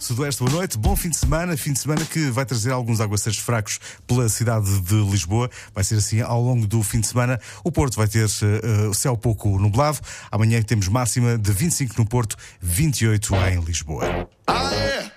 Sudoeste, boa noite. Bom fim de semana que vai trazer alguns aguaceiros fracos pela cidade de Lisboa. Vai ser assim ao longo do fim de semana. O Porto vai ter o céu pouco nublado. Amanhã temos máxima de 25 no Porto, 28 em Lisboa.